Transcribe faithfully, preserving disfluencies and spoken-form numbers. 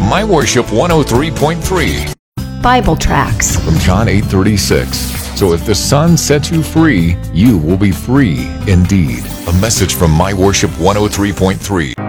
My Worship one oh three point three. Bible tracts From John eight thirty-six. So if the Son sets you free, you will be free indeed. A message from My Worship one oh three point three.